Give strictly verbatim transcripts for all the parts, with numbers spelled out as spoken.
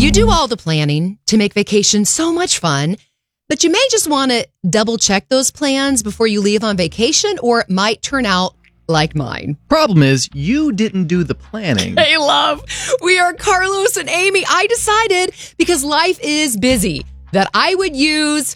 You do all the planning to make vacation so much fun, but you may just want to double check those plans before you leave on vacation, or it might turn out like mine. Problem is, you didn't do the planning. Hey, love, we are Carlos and Amy. I decided, because life is busy, that I would use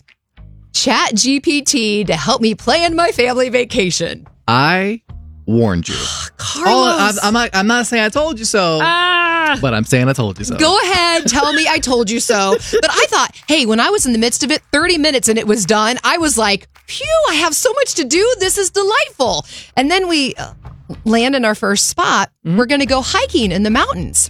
Chat G P T to help me plan my family vacation. I warned you. Carlos. Oh, I'm, I'm, not, I'm not saying I told you so, Ah. but I'm saying I told you so. Go ahead, tell me I told you so. But I thought, hey, when I was in the midst of it, thirty minutes and it was done, I was like, phew, I have so much to do. This is delightful. And then we uh, land in our first spot. Mm-hmm. We're going to go hiking in the mountains.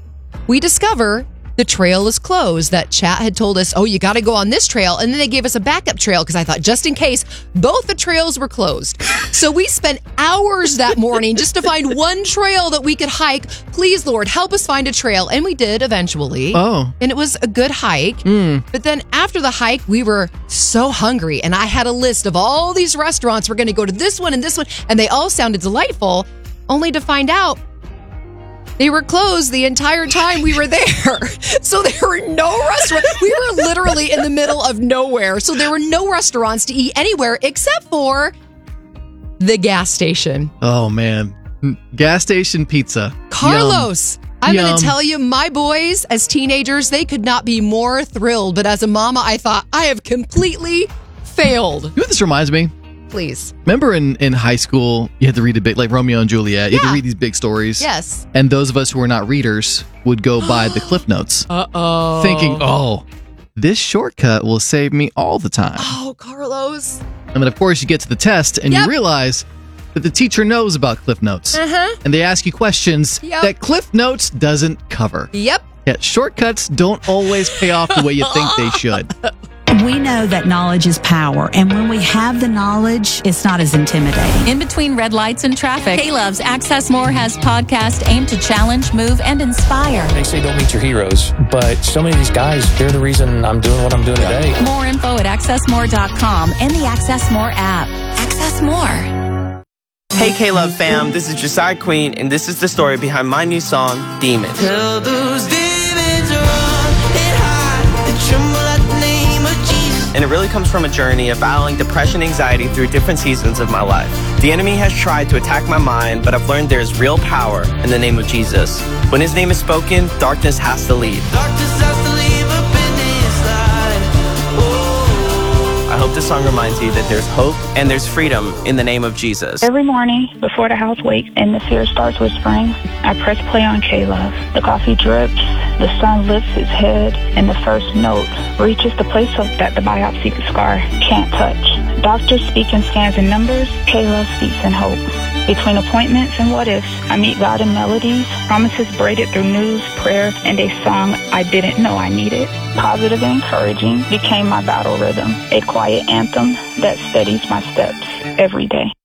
We discover the trail is closed. That Chat had told us, oh, you got to go on this trail. And then they gave us a backup trail because I thought, just in case, both the trails were closed. So we spent hours that morning just to find one trail that we could hike. Please, Lord, help us find a trail. And we did eventually. Oh. And it was a good hike. Mm. But then after the hike, we were so hungry. And I had a list of all these restaurants. We're going to go to this one and this one. And they all sounded delightful, only to find out they were closed the entire time we were there. So there were no restaurants. We were literally in the middle of nowhere. So there were no restaurants to eat anywhere except for the gas station. Oh, man. Gas station pizza. Carlos, Yum. I'm Yum. going to tell you, my boys as teenagers, they could not be more thrilled. But as a mama, I thought, I have completely failed. You know what this reminds me? Please. Remember in, in high school, you had to read a big, like Romeo and Juliet, you Yeah. had to read these big stories. Yes. And those of us who were not readers would go buy the Cliff Notes. Uh-oh. Thinking, oh, this shortcut will save me all the time. Oh, Carlos. And then, of course, you get to the test and Yep. you realize that the teacher knows about Cliff Notes. Uh-huh. And they ask you questions Yep. that Cliff Notes doesn't cover. Yep. Yet shortcuts don't always pay off the way you think they should. We know that knowledge is power, and when we have the knowledge, it's not as intimidating. In between red lights and traffic, K-Love's Access More has podcasts aimed to challenge, move, and inspire. They say don't meet your heroes, but so many of these guys, they're the reason I'm doing what I'm doing today. More info at access more dot com and the Access More app. Access More. Hey K-Love fam, this is Josiah Queen, and this is the story behind my new song, Demon. Tell those demons run and hide and tremble at the name of Jesus. And it really comes from a journey of battling depression and anxiety through different seasons of my life. The enemy has tried to attack my mind, but I've learned there is real power in the name of Jesus. When his name is spoken, darkness has to leave. Darkness has to leave up in this life. Oh. I hope this song reminds you that there's hope and there's freedom in the name of Jesus. Every morning before the house wakes and the fear starts whispering, I press play on K-Love. The coffee drips, the sun lifts its head, and the first note reaches the place of that the biopsy scar can't touch. Doctors speak in scans and numbers, K-Love speaks in hope. Between appointments and what ifs, I meet God in melodies, promises braided through news, prayer, and a song I didn't know I needed. Positive and encouraging became my battle rhythm, a quiet anthem that steadies my steps every day.